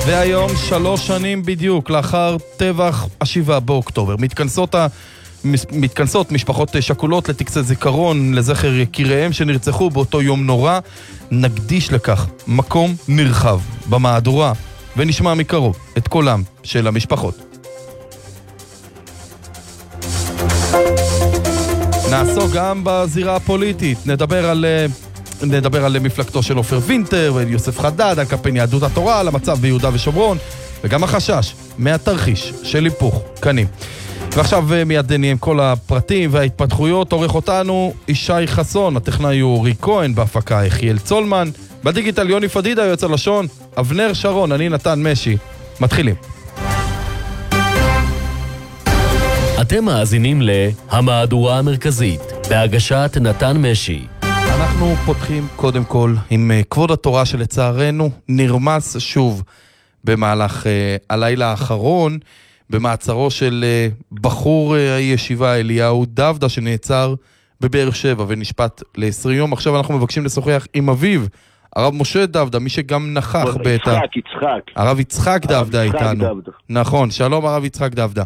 והיום 3 שנים בדיוק לאחר טבח 7 באוקטובר מתכנסות משפחות שכולות לטקס זיכרון לזכר יקיריהם שנרצחו באותו יום נורא. נקדיש לכך מקום נרחב במהדורה ונשמע מקרוב את קולם של המשפחות. נעסוק גם בזירה הפוליטית, נדבר על מפלגתו של עופר וינטר ויוסף חדד, על קמפיין יהדות התורה, על המצב ביהודה ושומרון, וגם החשש מהתרחיש של היפוך קנים. ועכשיו מיד נהיה עם כל הפרטים וההתפתחויות. עורך אותנו ישי חסון, הטכנאי הוא אורי כהן, בהפקה יחיאל צולמן, בדיגיטל יוני פדידה, יועץ הלשון אבנר שרון, אני נתן משי. מתחילים. אתם מאזינים להמהדורה המרכזית, בהגשת נתן משי. אנחנו פותחים קודם כל עם כבוד התורה שלצערנו נרמס שוב במהלך הלילה האחרון, במעצרו של בחור הישיבה אליהו דוודה שנעצר בבאר שבע ונשפט ל-20 יום. עכשיו אנחנו מבקשים לשוחח עם אביו, הרב משה דוודה, מי שגם נכח הרב יצחק דוודה איתנו. נכון, שלום הרב יצחק דוודה.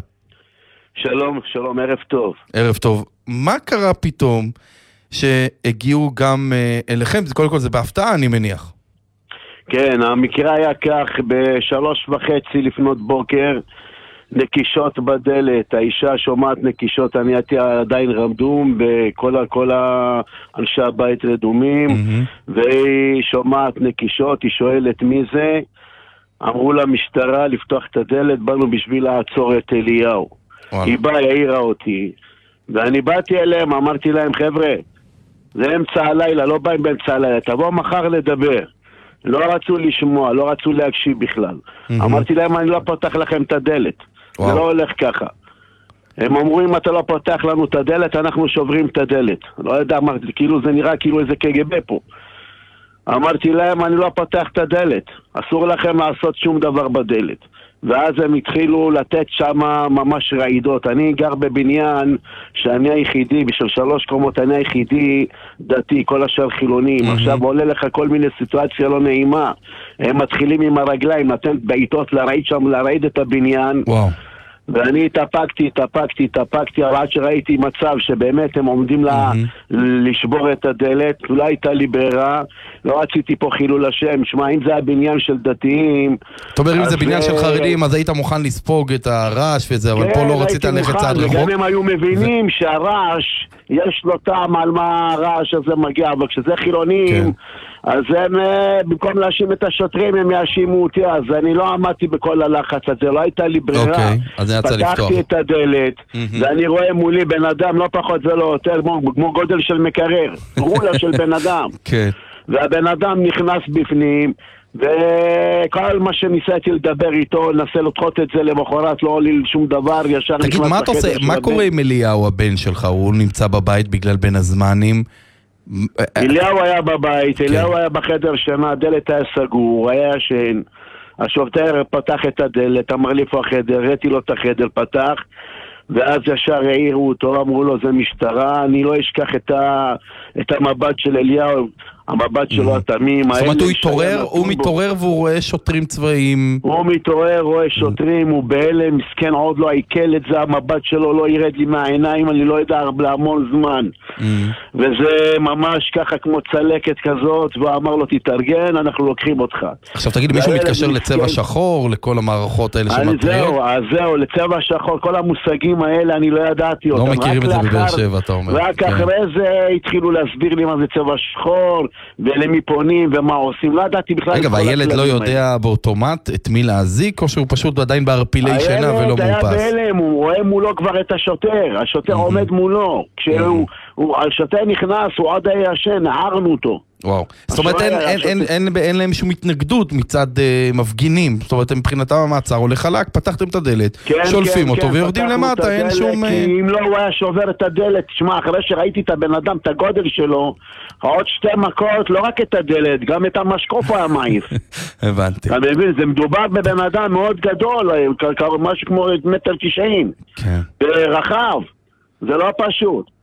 שלום, ערב טוב. ערב טוב. מה קרה פתאום שהגיעו גם אליכם? קודם כל זה בהפתעה אני מניח. כן, המקרה היה כך, 3:30 לפנות בוקר, נקישות בדלת, האישה שומעת נקישות, אני הייתי עדיין רדום, וכל אנשי הבית רדומים, והיא שומעת נקישות, היא שואלת מי זה, אמרו למשטרה לפתוח את הדלת, באנו בשביל לעצור את אליהו. היא באה, העירה אותי, ואני באתי אליהם, אמרתי להם, חבר'ה, זה אמצע הלילה, לא באים באמצע הלילה, תבוא מחר לדבר. לא רצו לשמוע, לא רצו להקשיב בכלל. אמרתי להם, אני לא פותח לכם את הדלת. זה לא הולך ככה. הם אמרו, אם אתה לא פותח לנו את הדלת, אנחנו שוברים את הדלת. לא יודע, כאילו זה נראה כאילו איזה קג"ב פה. אמרתי להם, אני לא פותח את הדלת. אסור לכם לעשות שום דבר בדלת. ואז הם התחילו לתת שם ממש רעידות. אני גר בבניין שאני היחידי, בשביל 3 קומות אני היחידי דתי, כל השאר חילונים. עכשיו עולה לך כל מיני סיטואציה לא נעימה. הם מתחילים עם הרגליים, נתן בעיטות להרעיד את הבניין. וואו. ואני התאפקתי, אבל עד שראיתי מצב שבאמת הם עומדים לשבור את הדלת, לא הייתה לי ברירה, לא רציתי פה חילול השם. שמע, אם זה הבניין של דתיים... זאת אומרת, אם זה בניין של חרדים, אז היית מוכן לספוג את הרעש וזה, אבל פה לא רצית ללכת צעד רחוק. וגם הם היו מבינים שהרעש, יש לו טעם על מה הרעש הזה מגיע, אבל כשזה חילונים... אז הם, במקום להאשים את השוטרים, הם יאשימו אותי, אז אני לא עמדתי בכל הלחץ הזה, לא הייתה לי ברירה. פתחתי את הדלת, ואני רואה מולי בן אדם, לא פחות ולא יותר, כמו גודל של מקרר, רולה של בן אדם. והבן אדם נכנס בפנים, וכל מה שניסיתי לדבר איתו, נסה לדחות את זה למחרת, לא עולה שום דבר, ישר נכנס לחדר של הבן. תגיד, מה קורה עם אליהו הבן שלך? הוא נמצא בבית בגלל בין הזמנים? אליהו היה בבית, אליהו היה בחדר שינה, הדלת היה סגור, היה ישן. השוטר פתח את הדלת, אמר לי פה החדר, ראיתי לו את החדר, פתח, ואז ישר העירו אותו, אמרו לו זה משטרה. אני לא אשכח את המבט של אליהו, המבט שלו התמים. זאת אומרת, הוא מתעורר והוא רואה שוטרים צבאיים. הוא מתעורר, רואה שוטרים, הוא בהלם, מסכן, עוד לא עיכל את זה, המבט שלו לא ירד לי מהעיניים, אני לא יודע להמון זמן. וזה ממש ככה כמו צלקת כזאת, ואמר לו תתארגן, אנחנו לוקחים אותך. עכשיו תגיד, מישהו מתקשר לצבע שחור, לכל המערכות האלה שמתריעות? זהו, לצבע שחור, כל המושגים האלה אני לא ידעתי אותם. לא מכירים את זה בבאר שבע, אתה אומר. רק אחרי זה התחילו להסביר לי מה זה צבע שחור, ולמי פונים ומה עושים, לא ידעתי בכלל. רגע, והילד לא יודע באוטומט את מי להזיק, או שהוא פשוט עדיין בערפילי שינה ולא מאופס? הילד היה בהלם, הוא רואה מולו כבר את השוטר, השוטר עומד מולו, כשהשוטר נכנס הוא עוד היה ישן, הערנו אותו. וואו, זאת אומרת אין להם שום התנגדות מצד מפגינים, זאת אומרת מבחינתם המעצר הולך חלק, פתחתם את הדלת, שולפים אותו ויורדים למטה, אין שום... אם לא הוא היה שובר את הדלת, תשמע, אחרי שראיתי את הבן אדם, את הגודל שלו, עוד 2 מכות, לא רק את הדלת, גם את המשקוף היה מעיף. הבנתי. אתה מבין, זה מדובר בבן אדם מאוד גדול, משהו כמו 1.90 מטר, רחב, זה לא פשוט.